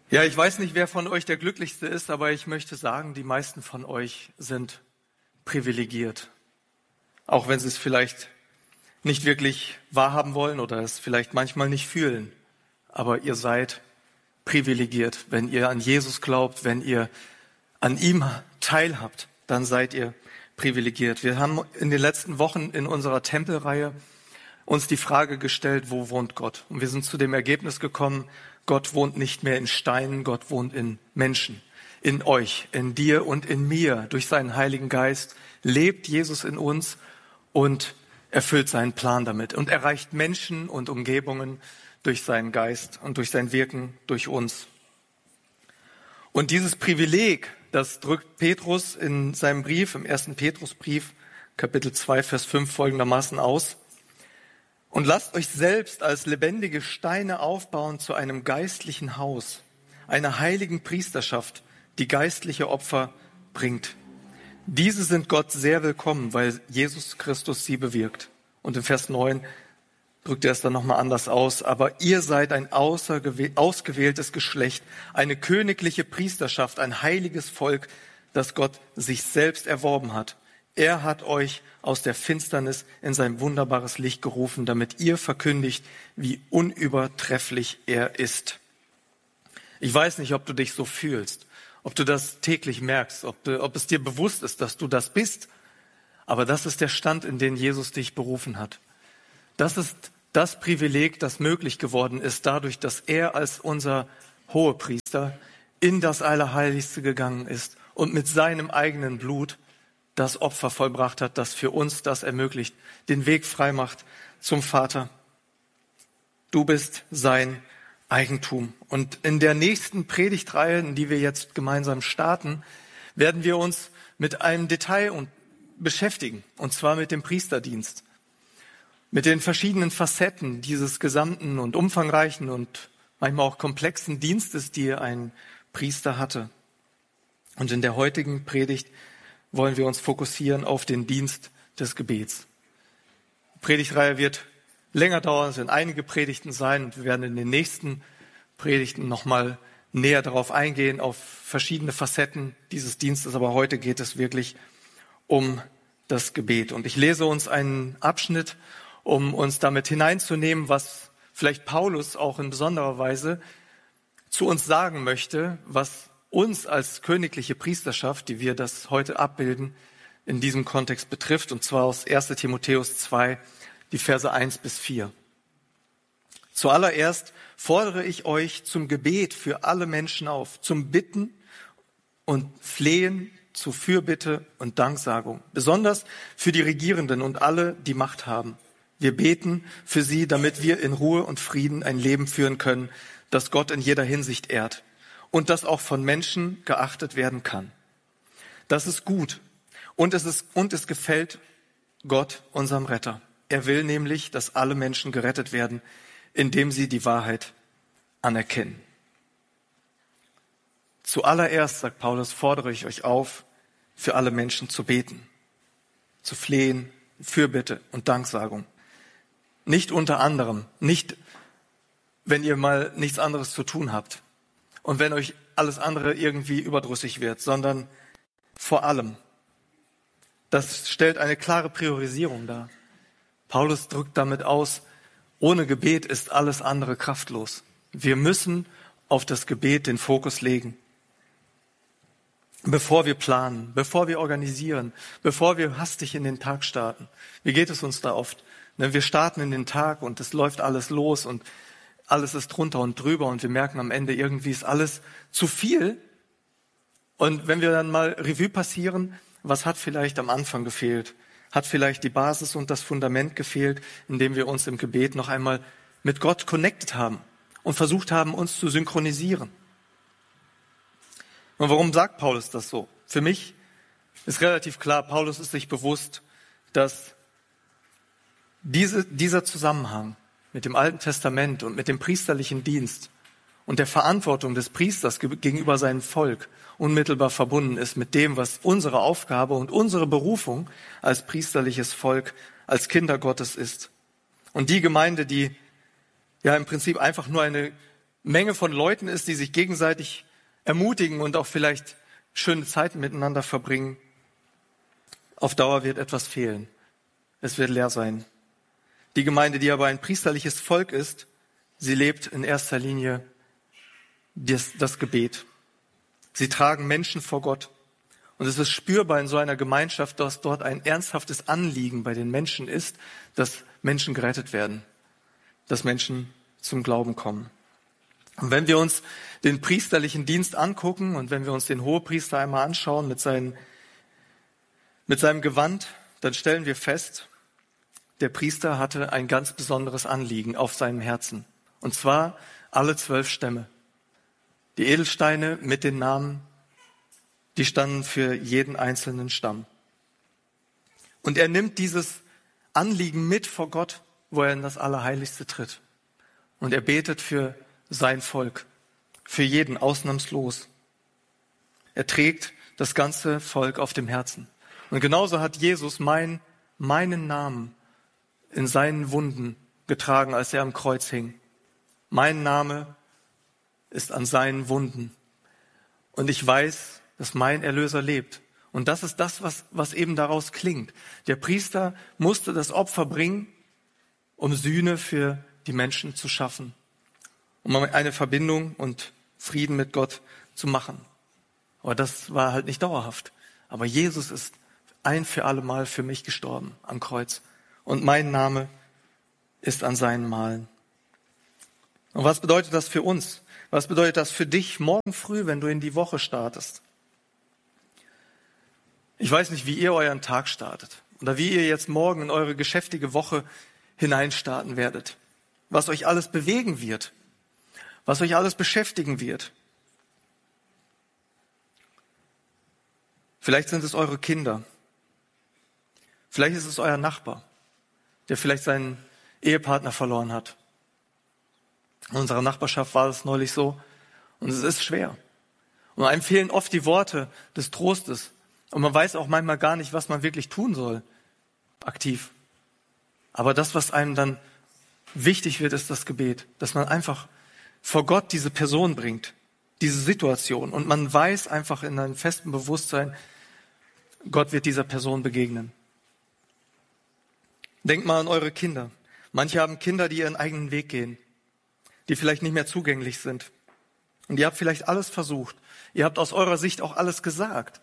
Ja, ich weiß nicht, wer von euch der Glücklichste ist, aber ich möchte sagen, die meisten von euch sind privilegiert. Auch wenn sie es vielleicht nicht wirklich wahrhaben wollen oder es vielleicht manchmal nicht fühlen. Aber ihr seid privilegiert. Wenn ihr an Jesus glaubt, wenn ihr an ihm teilhabt, dann seid ihr privilegiert. Wir haben in den letzten Wochen in unserer Tempelreihe uns die Frage gestellt, wo wohnt Gott? Und wir sind zu dem Ergebnis gekommen, Gott wohnt nicht mehr in Steinen, Gott wohnt in Menschen, in euch, in dir und in mir. Durch seinen Heiligen Geist lebt Jesus in uns und erfüllt seinen Plan damit und erreicht Menschen und Umgebungen durch seinen Geist und durch sein Wirken durch uns. Und dieses Privileg, das drückt Petrus in seinem Brief, im 1. Petrusbrief, Kapitel 2, Vers 5 folgendermaßen aus. Und lasst euch selbst als lebendige Steine aufbauen zu einem geistlichen Haus, einer heiligen Priesterschaft, die geistliche Opfer bringt. Diese sind Gott sehr willkommen, weil Jesus Christus sie bewirkt. Und im Vers 9 drückt er es dann nochmal anders aus. Aber ihr seid ein ausgewähltes Geschlecht, eine königliche Priesterschaft, ein heiliges Volk, das Gott sich selbst erworben hat. Er hat euch aus der Finsternis in sein wunderbares Licht gerufen, damit ihr verkündigt, wie unübertrefflich er ist. Ich weiß nicht, ob du dich so fühlst, ob du das täglich merkst, ob es dir bewusst ist, dass du das bist. Aber das ist der Stand, in den Jesus dich berufen hat. Das ist das Privileg, das möglich geworden ist, dadurch, dass er als unser Hohepriester in das Allerheiligste gegangen ist und mit seinem eigenen Blut das Opfer vollbracht hat, das für uns das ermöglicht, den Weg frei macht zum Vater. Du bist sein Eigentum. Und in der nächsten Predigtreihe, in die wir jetzt gemeinsam starten, werden wir uns mit einem Detail beschäftigen, und zwar mit dem Priesterdienst, mit den verschiedenen Facetten dieses gesamten und umfangreichen und manchmal auch komplexen Dienstes, die ein Priester hatte. Und in der heutigen Predigt wollen wir uns fokussieren auf den Dienst des Gebets. Die Predigtreihe wird länger dauern, es werden einige Predigten sein und wir werden in den nächsten Predigten nochmal näher darauf eingehen, auf verschiedene Facetten dieses Dienstes. Aber heute geht es wirklich um das Gebet. Und ich lese uns einen Abschnitt, um uns damit hineinzunehmen, was vielleicht Paulus auch in besonderer Weise zu uns sagen möchte, was uns als königliche Priesterschaft, die wir das heute abbilden, in diesem Kontext betrifft, und zwar aus 1. Timotheus 2, die Verse 1 bis 4. Zuallererst fordere ich euch zum Gebet für alle Menschen auf, zum Bitten und Flehen, zu Fürbitte und Danksagung, besonders für die Regierenden und alle, die Macht haben. Wir beten für sie, damit wir in Ruhe und Frieden ein Leben führen können, das Gott in jeder Hinsicht ehrt und das auch von Menschen geachtet werden kann. Das ist gut und es gefällt Gott, unserem Retter. Er will nämlich, dass alle Menschen gerettet werden, indem sie die Wahrheit anerkennen. Zuallererst, sagt Paulus, fordere ich euch auf, für alle Menschen zu beten, zu flehen, Fürbitte und Danksagung. Nicht unter anderem, nicht, wenn ihr mal nichts anderes zu tun habt und wenn euch alles andere irgendwie überdrüssig wird, sondern vor allem. Das stellt eine klare Priorisierung dar. Paulus drückt damit aus, ohne Gebet ist alles andere kraftlos. Wir müssen auf das Gebet den Fokus legen. Bevor wir planen, bevor wir organisieren, bevor wir hastig in den Tag starten. Wie geht es uns da oft? Wir starten in den Tag und es läuft alles los und alles ist drunter und drüber und wir merken am Ende, irgendwie ist alles zu viel. Und wenn wir dann mal Revue passieren, was hat vielleicht am Anfang gefehlt? Hat vielleicht die Basis und das Fundament gefehlt, indem wir uns im Gebet noch einmal mit Gott connected haben und versucht haben, uns zu synchronisieren? Und warum sagt Paulus das so? Für mich ist relativ klar, Paulus ist sich bewusst, dass dieser Zusammenhang mit dem Alten Testament und mit dem priesterlichen Dienst und der Verantwortung des Priesters gegenüber seinem Volk unmittelbar verbunden ist mit dem, was unsere Aufgabe und unsere Berufung als priesterliches Volk, als Kinder Gottes ist. Und die Gemeinde, die ja im Prinzip einfach nur eine Menge von Leuten ist, die sich gegenseitig ermutigen und auch vielleicht schöne Zeiten miteinander verbringen, auf Dauer wird etwas fehlen. Es wird leer sein. Die Gemeinde, die aber ein priesterliches Volk ist, sie lebt in erster Linie das Gebet. Sie tragen Menschen vor Gott. Und es ist spürbar in so einer Gemeinschaft, dass dort ein ernsthaftes Anliegen bei den Menschen ist, dass Menschen gerettet werden, dass Menschen zum Glauben kommen. Und wenn wir uns den priesterlichen Dienst angucken und wenn wir uns den Hohepriester einmal anschauen mit seinem Gewand, dann stellen wir fest, der Priester hatte ein ganz besonderes Anliegen auf seinem Herzen. Und zwar alle 12 Stämme. Die Edelsteine mit den Namen, die standen für jeden einzelnen Stamm. Und er nimmt dieses Anliegen mit vor Gott, wo er in das Allerheiligste tritt. Und er betet für sein Volk, für jeden ausnahmslos. Er trägt das ganze Volk auf dem Herzen. Und genauso hat Jesus meinen Namen in seinen Wunden getragen, als er am Kreuz hing. Mein Name ist an seinen Wunden. Und ich weiß, dass mein Erlöser lebt. Und das ist das, was eben daraus klingt. Der Priester musste das Opfer bringen, um Sühne für die Menschen zu schaffen, um eine Verbindung und Frieden mit Gott zu machen. Aber das war halt nicht dauerhaft. Aber Jesus ist ein für alle Mal für mich gestorben am Kreuz. Und mein Name ist an seinen Malen. Und was bedeutet das für uns? Was bedeutet das für dich morgen früh, wenn du in die Woche startest? Ich weiß nicht, wie ihr euren Tag startet oder wie ihr jetzt morgen in eure geschäftige Woche hineinstarten werdet. Was euch alles bewegen wird, was euch alles beschäftigen wird. Vielleicht sind es eure Kinder. Vielleicht ist es euer Nachbar, der vielleicht seinen Ehepartner verloren hat. In unserer Nachbarschaft war es neulich so und es ist schwer. Und einem fehlen oft die Worte des Trostes und man weiß auch manchmal gar nicht, was man wirklich tun soll, aktiv. Aber das, was einem dann wichtig wird, ist das Gebet, dass man einfach vor Gott diese Person bringt, diese Situation und man weiß einfach in einem festen Bewusstsein, Gott wird dieser Person begegnen. Denkt mal an eure Kinder. Manche haben Kinder, die ihren eigenen Weg gehen, die vielleicht nicht mehr zugänglich sind. Und ihr habt vielleicht alles versucht. Ihr habt aus eurer Sicht auch alles gesagt.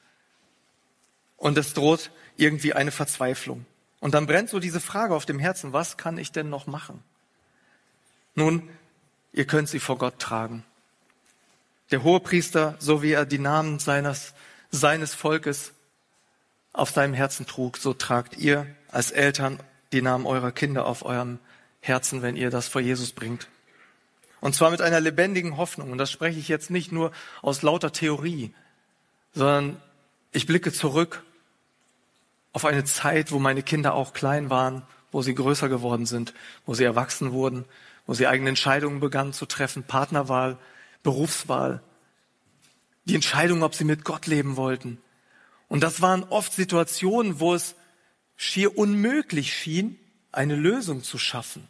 Und es droht irgendwie eine Verzweiflung. Und dann brennt so diese Frage auf dem Herzen, was kann ich denn noch machen? Nun, ihr könnt sie vor Gott tragen. Der Hohepriester, so wie er die Namen seines Volkes auf seinem Herzen trug, so tragt ihr als Eltern die Namen eurer Kinder auf eurem Herzen, wenn ihr das vor Jesus bringt. Und zwar mit einer lebendigen Hoffnung. Und das spreche ich jetzt nicht nur aus lauter Theorie, sondern ich blicke zurück auf eine Zeit, wo meine Kinder auch klein waren, wo sie größer geworden sind, wo sie erwachsen wurden, wo sie eigene Entscheidungen begannen zu treffen, Partnerwahl, Berufswahl, die Entscheidung, ob sie mit Gott leben wollten. Und das waren oft Situationen, wo es schier unmöglich schien, eine Lösung zu schaffen.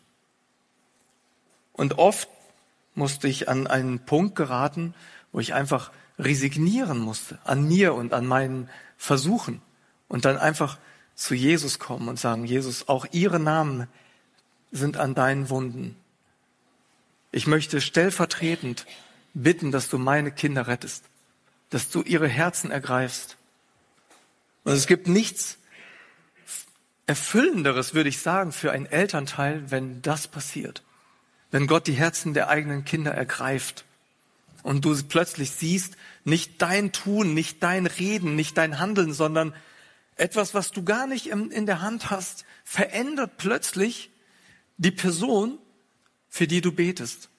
Und oft musste ich an einen Punkt geraten, wo ich einfach resignieren musste, an mir und an meinen Versuchen. Und dann einfach zu Jesus kommen und sagen, Jesus, auch ihre Namen sind an deinen Wunden. Ich möchte stellvertretend bitten, dass du meine Kinder rettest, dass du ihre Herzen ergreifst. Und es gibt nichts Erfüllenderes, würde ich sagen, für einen Elternteil, wenn das passiert. Wenn Gott die Herzen der eigenen Kinder ergreift und du plötzlich siehst, nicht dein Tun, nicht dein Reden, nicht dein Handeln, sondern etwas, was du gar nicht in der Hand hast, verändert plötzlich die Person, für die du betest.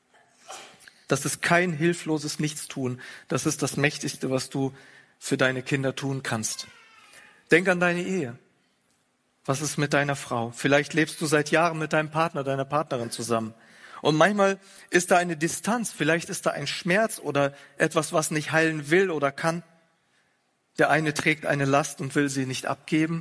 Das ist kein hilfloses Nichtstun. Das ist das Mächtigste, was du für deine Kinder tun kannst. Denk an deine Ehe. Was ist mit deiner Frau? Vielleicht lebst du seit Jahren mit deinem Partner, deiner Partnerin zusammen. Und manchmal ist da eine Distanz, vielleicht ist da ein Schmerz oder etwas, was nicht heilen will oder kann. Der eine trägt eine Last und will sie nicht abgeben.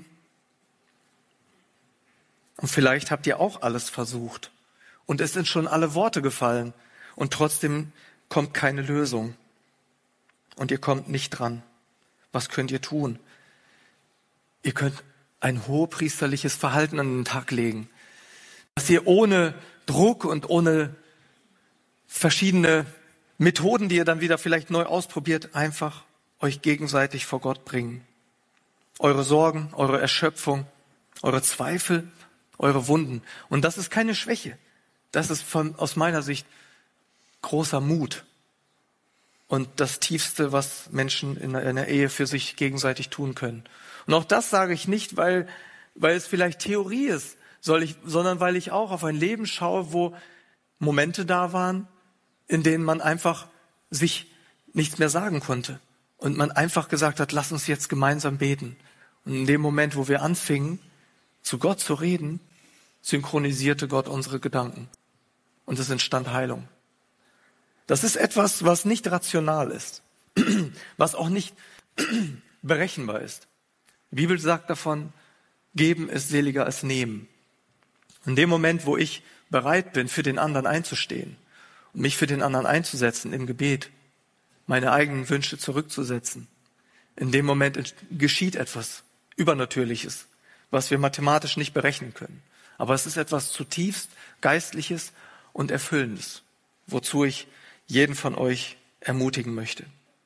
Und vielleicht habt ihr auch alles versucht. Und es sind schon alle Worte gefallen. und trotzdem kommt keine Lösung. Und ihr kommt nicht dran. Was könnt ihr tun? Ihr könnt ein hohepriesterliches Verhalten an den Tag legen, dass ihr ohne Druck und ohne verschiedene Methoden, die ihr dann wieder vielleicht neu ausprobiert, einfach euch gegenseitig vor Gott bringen. Eure Sorgen, eure Erschöpfung, eure Zweifel, eure Wunden. Und das ist keine Schwäche. Das ist aus meiner Sicht großer Mut. Und das Tiefste, was Menschen in einer Ehe für sich gegenseitig tun können. Und auch das sage ich nicht, weil es vielleicht Theorie ist, sondern weil ich auch auf ein Leben schaue, wo Momente da waren, in denen man einfach sich nichts mehr sagen konnte. Und man einfach gesagt hat, lass uns jetzt gemeinsam beten. Und in dem Moment, wo wir anfingen, zu Gott zu reden, synchronisierte Gott unsere Gedanken. Und es entstand Heilung. Das ist etwas, was nicht rational ist, was auch nicht berechenbar ist. Die Bibel sagt davon, geben ist seliger als nehmen. In dem Moment, wo ich bereit bin, für den anderen einzustehen und mich für den anderen einzusetzen im Gebet, meine eigenen Wünsche zurückzusetzen, in dem Moment geschieht etwas Übernatürliches, was wir mathematisch nicht berechnen können. Aber es ist etwas zutiefst Geistliches und Erfüllendes, wozu ich jeden von euch ermutigen möchte.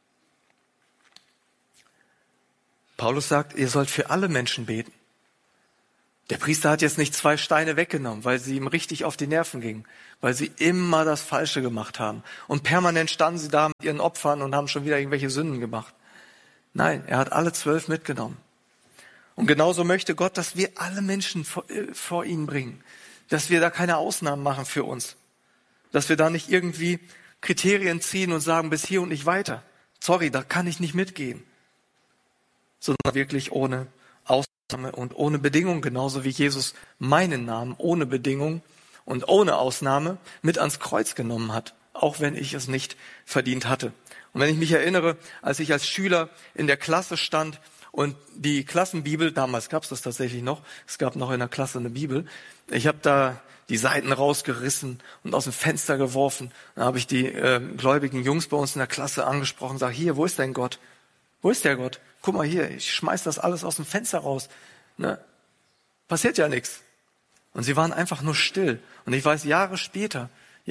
Paulus sagt, ihr sollt für alle Menschen beten. Der Priester hat jetzt nicht 2 Steine weggenommen, weil sie ihm richtig auf die Nerven gingen, weil sie immer das Falsche gemacht haben. Und permanent standen sie da mit ihren Opfern und haben schon wieder irgendwelche Sünden gemacht. Nein, er hat alle 12 mitgenommen. Und genauso möchte Gott, dass wir alle Menschen vor ihn bringen. Dass wir da keine Ausnahmen machen für uns. Dass wir da nicht irgendwie Kriterien ziehen und sagen, bis hier und nicht weiter. Sorry, da kann ich nicht mitgehen. Sondern wirklich ohne Ausnahme und ohne Bedingung, genauso wie Jesus meinen Namen ohne Bedingung und ohne Ausnahme mit ans Kreuz genommen hat, auch wenn ich es nicht verdient hatte. Und wenn ich mich erinnere, als ich als Schüler in der Klasse stand und die Klassenbibel, damals gab es das tatsächlich noch, es gab noch in der Klasse eine Bibel, ich habe da die Seiten rausgerissen und aus dem Fenster geworfen. Dann habe ich die gläubigen Jungs bei uns in der Klasse angesprochen und sage, hier, wo ist dein Gott? Wo ist der Gott? Guck mal hier, ich schmeiß das alles aus dem Fenster raus. Ne? Passiert ja nichts. Und sie waren einfach nur still. Und ich weiß, Jahre später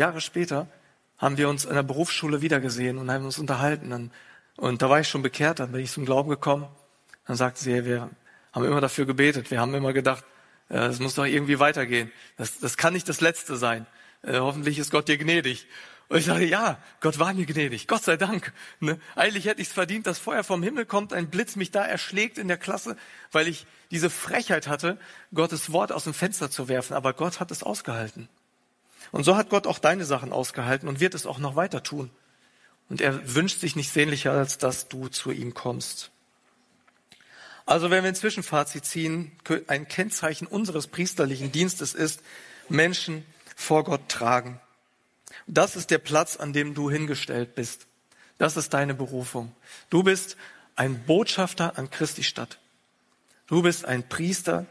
haben wir uns in der Berufsschule wiedergesehen und haben uns unterhalten. Und da war ich schon bekehrt, dann bin ich zum Glauben gekommen. Dann sagte sie, wir haben immer dafür gebetet. Wir haben immer gedacht, es muss doch irgendwie weitergehen. Das kann nicht das Letzte sein. Hoffentlich ist Gott dir gnädig. Und ich sage, ja, Gott war mir gnädig. Gott sei Dank. Ne? Eigentlich hätte ich es verdient, dass Feuer vom Himmel kommt, ein Blitz mich da erschlägt in der Klasse, weil ich diese Frechheit hatte, Gottes Wort aus dem Fenster zu werfen. Aber Gott hat es ausgehalten. Und so hat Gott auch deine Sachen ausgehalten und wird es auch noch weiter tun. Und er wünscht sich nicht sehnlicher, als dass du zu ihm kommst. Also wenn wir ein Zwischenfazit ziehen, ein Kennzeichen unseres priesterlichen Dienstes ist, Menschen vor Gott tragen. Das ist der Platz, an dem du hingestellt bist. Das ist deine Berufung. Du bist ein Botschafter an Christi Stadt. Du bist ein Priester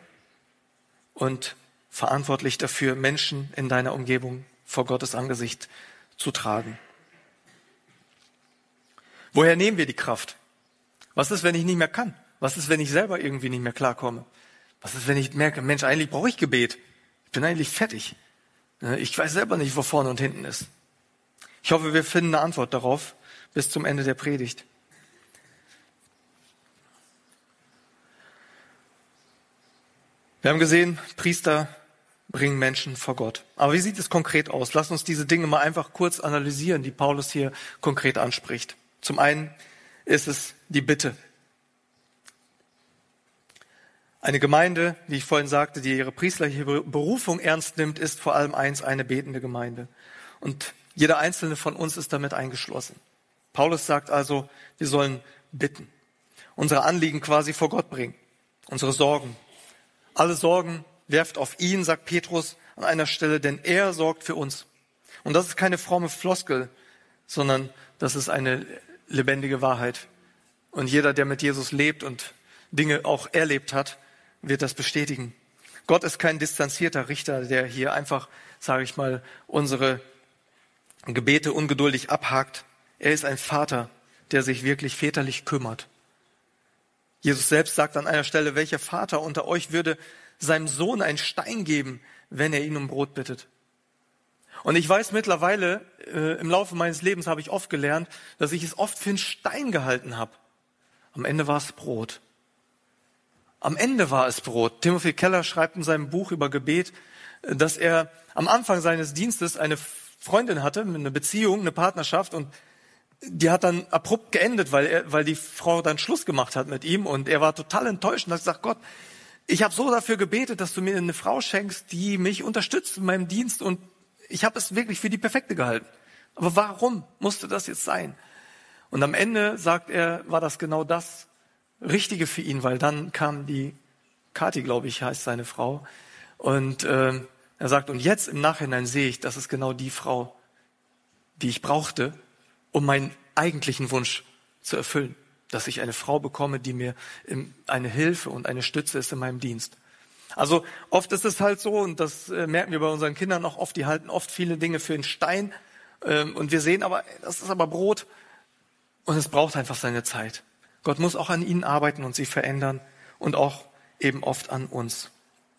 und verantwortlich dafür, Menschen in deiner Umgebung vor Gottes Angesicht zu tragen. Woher nehmen wir die Kraft? Was ist, wenn ich nicht mehr kann? Was ist, wenn ich selber irgendwie nicht mehr klarkomme? Was ist, wenn ich merke, Mensch, eigentlich brauche ich Gebet. Ich bin eigentlich fertig. Ich weiß selber nicht, wo vorne und hinten ist. Ich hoffe, wir finden eine Antwort darauf bis zum Ende der Predigt. Wir haben gesehen, Priester bringen Menschen vor Gott. Aber wie sieht es konkret aus? Lass uns diese Dinge mal einfach kurz analysieren, die Paulus hier konkret anspricht. Zum einen ist es die Bitte. Eine Gemeinde, wie ich vorhin sagte, die ihre priesterliche Berufung ernst nimmt, ist vor allem eins, eine betende Gemeinde. Und jeder einzelne von uns ist damit eingeschlossen. Paulus sagt also, wir sollen bitten, unsere Anliegen quasi vor Gott bringen, unsere Sorgen. Alle Sorgen werft auf ihn, sagt Petrus an einer Stelle, denn er sorgt für uns. Und das ist keine fromme Floskel, sondern das ist eine lebendige Wahrheit. Und jeder, der mit Jesus lebt und Dinge auch erlebt hat, wird das bestätigen. Gott ist kein distanzierter Richter, der hier einfach, sage ich mal, unsere Gebete ungeduldig abhakt. Er ist ein Vater, der sich wirklich väterlich kümmert. Jesus selbst sagt an einer Stelle, welcher Vater unter euch würde seinem Sohn einen Stein geben, wenn er ihn um Brot bittet? Und ich weiß mittlerweile, im Laufe meines Lebens habe ich oft gelernt, dass ich es oft für einen Stein gehalten habe. Am Ende war es Brot. Am Ende war es Brot. Timothy Keller schreibt in seinem Buch über Gebet, dass er am Anfang seines Dienstes eine Freundin hatte, eine Beziehung, eine Partnerschaft, und die hat dann abrupt geendet, weil die Frau dann Schluss gemacht hat mit ihm, und er war total enttäuscht und hat gesagt, Gott, ich habe so dafür gebetet, dass du mir eine Frau schenkst, die mich unterstützt in meinem Dienst, und ich habe es wirklich für die perfekte gehalten. Aber warum musste das jetzt sein? Und am Ende, sagt er, war das genau das Richtige für ihn, weil dann kam die Kathi, glaube ich, heißt seine Frau, und er sagt, und jetzt im Nachhinein sehe ich, das ist genau die Frau, die ich brauchte, um meinen eigentlichen Wunsch zu erfüllen, dass ich eine Frau bekomme, die mir eine Hilfe und eine Stütze ist in meinem Dienst. Also oft ist es halt so, und das merken wir bei unseren Kindern auch oft, die halten oft viele Dinge für einen Stein, und wir sehen aber, das ist aber Brot, und es braucht einfach seine Zeit. Gott muss auch an ihnen arbeiten und sie verändern und auch eben oft an uns.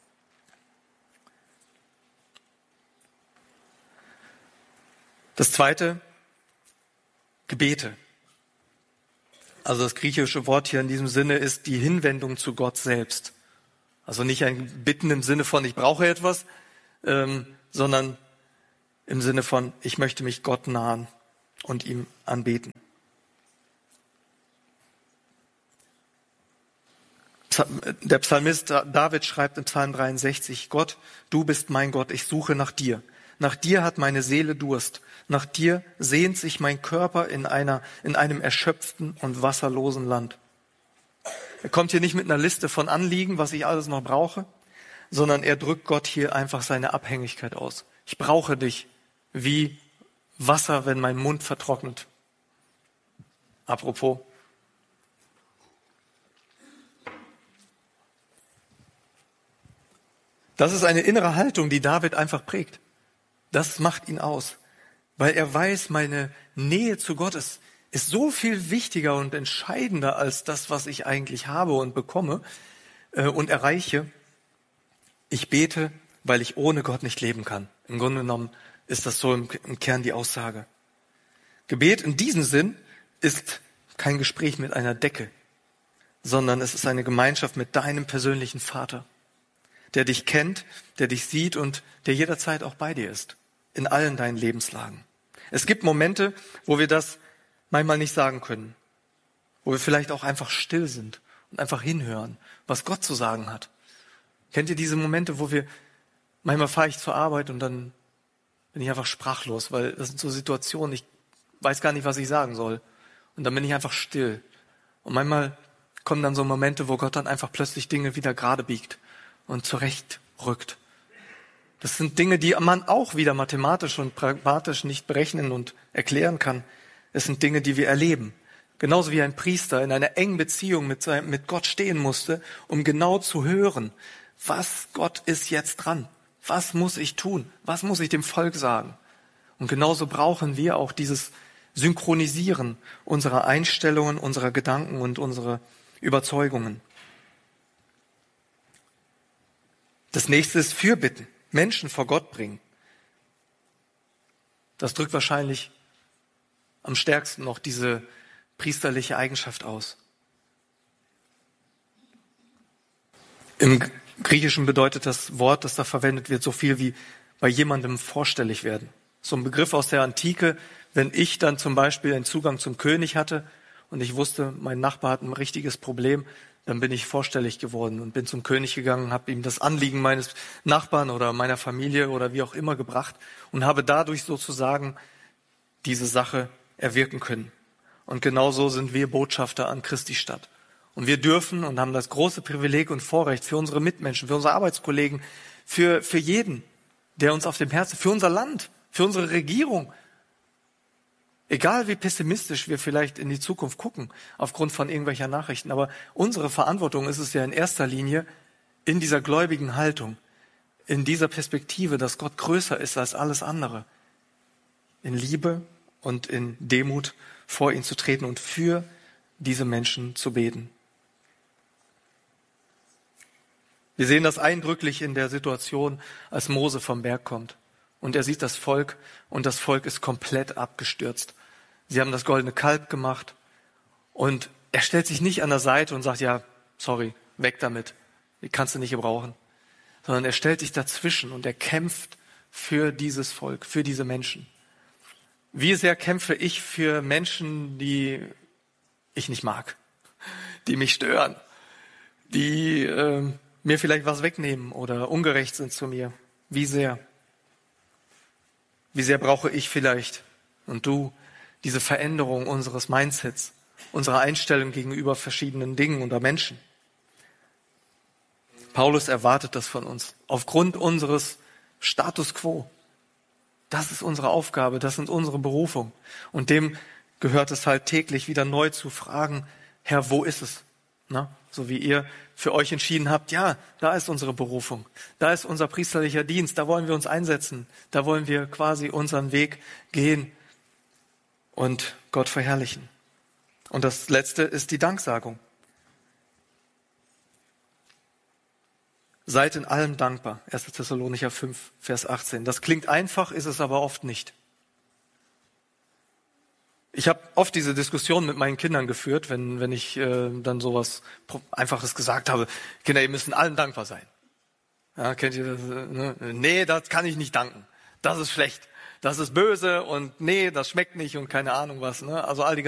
Das zweite, Gebete. Also das griechische Wort hier in diesem Sinne ist die Hinwendung zu Gott selbst. Also nicht ein Bitten im Sinne von, ich brauche etwas, sondern im Sinne von, ich möchte mich Gott nahen und ihm anbeten. Der Psalmist David schreibt in Psalm 63, Gott, du bist mein Gott, ich suche nach dir. Nach dir hat meine Seele Durst. Nach dir sehnt sich mein Körper in einem erschöpften und wasserlosen Land. Er kommt hier nicht mit einer Liste von Anliegen, was ich alles noch brauche, sondern er drückt Gott hier einfach seine Abhängigkeit aus. Ich brauche dich wie Wasser, wenn mein Mund vertrocknet. Apropos. Das ist eine innere Haltung, die David einfach prägt. Das macht ihn aus, weil er weiß, meine Nähe zu Gott ist so viel wichtiger und entscheidender als das, was ich eigentlich habe und bekomme und erreiche. Ich bete, weil ich ohne Gott nicht leben kann. Im Grunde genommen ist das so im Kern die Aussage. Gebet in diesem Sinn ist kein Gespräch mit einer Decke, sondern es ist eine Gemeinschaft mit deinem persönlichen Vater, der dich kennt, der dich sieht und der jederzeit auch bei dir ist, in allen deinen Lebenslagen. Es gibt Momente, wo wir das manchmal nicht sagen können, wo wir vielleicht auch einfach still sind und einfach hinhören, was Gott zu sagen hat. Kennt ihr diese Momente, wo manchmal fahre ich zur Arbeit und dann bin ich einfach sprachlos, weil das sind so Situationen, ich weiß gar nicht, was ich sagen soll. Und dann bin ich einfach still. Und manchmal kommen dann so Momente, wo Gott dann einfach plötzlich Dinge wieder gerade biegt und zurechtrückt. Das sind Dinge, die man auch wieder mathematisch und pragmatisch nicht berechnen und erklären kann. Es sind Dinge, die wir erleben. Genauso wie ein Priester in einer engen Beziehung mit Gott stehen musste, um genau zu hören, was Gott ist jetzt dran. Was muss ich tun? Was muss ich dem Volk sagen? Und genauso brauchen wir auch dieses Synchronisieren unserer Einstellungen, unserer Gedanken und unserer Überzeugungen. Das nächste ist Fürbitten. Menschen vor Gott bringen. Das drückt wahrscheinlich am stärksten noch diese priesterliche Eigenschaft aus. Im Griechischen bedeutet das Wort, das da verwendet wird, so viel wie bei jemandem vorstellig werden. So ein Begriff aus der Antike, wenn ich dann zum Beispiel einen Zugang zum König hatte und ich wusste, mein Nachbar hat ein richtiges Problem, dann bin ich vorstellig geworden und bin zum König gegangen, habe ihm das Anliegen meines Nachbarn oder meiner Familie oder wie auch immer gebracht und habe dadurch sozusagen diese Sache erwirken können. Und genauso sind wir Botschafter an Christi Stadt. Und wir dürfen und haben das große Privileg und Vorrecht für unsere Mitmenschen, für unsere Arbeitskollegen, für jeden, der uns auf dem Herzen, für unser Land, für unsere Regierung, egal wie pessimistisch wir vielleicht in die Zukunft gucken, aufgrund von irgendwelcher Nachrichten, aber unsere Verantwortung ist es ja in erster Linie, in dieser gläubigen Haltung, in dieser Perspektive, dass Gott größer ist als alles andere, in Liebe und in Demut vor ihn zu treten und für diese Menschen zu beten. Wir sehen das eindrücklich in der Situation, als Mose vom Berg kommt. Und er sieht das Volk und das Volk ist komplett abgestürzt. Sie haben das goldene Kalb gemacht und er stellt sich nicht an der Seite und sagt, ja, sorry, weg damit, die kannst du nicht gebrauchen. Sondern er stellt sich dazwischen und er kämpft für dieses Volk, für diese Menschen. Wie sehr kämpfe ich für Menschen, die ich nicht mag, die mich stören, die mir vielleicht was wegnehmen oder ungerecht sind zu mir. Wie sehr? Wie sehr brauche ich vielleicht und du diese Veränderung unseres Mindsets, unserer Einstellung gegenüber verschiedenen Dingen oder Menschen? Paulus erwartet das von uns. Aufgrund unseres Status quo. Das ist unsere Aufgabe, das sind unsere Berufung. Und dem gehört es halt täglich wieder neu zu fragen, Herr, wo ist es? Na, so wie ihr für euch entschieden habt, ja, da ist unsere Berufung, da ist unser priesterlicher Dienst, da wollen wir uns einsetzen, da wollen wir quasi unseren Weg gehen und Gott verherrlichen. Und das Letzte ist die Danksagung. Seid in allem dankbar. 1. Thessalonicher 5, Vers 18. Das klingt einfach, ist es aber oft nicht. Ich habe oft diese Diskussion mit meinen Kindern geführt, wenn ich dann sowas Einfaches gesagt habe. Kinder, ihr müsst in allem dankbar sein. Ja, kennt ihr das? Ne? Nee, das kann ich nicht danken. Das ist schlecht. Das ist böse und nee, das schmeckt nicht und keine Ahnung was. Ne? Also all die